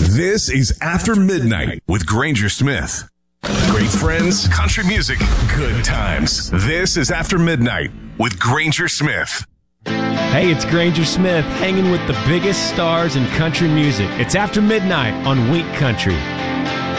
This is After Midnight with Granger Smith. Great friends, country music, good times. This is After Midnight with Granger Smith. Hey, it's Granger Smith hanging with the biggest stars in country music. It's After Midnight on Wink Country.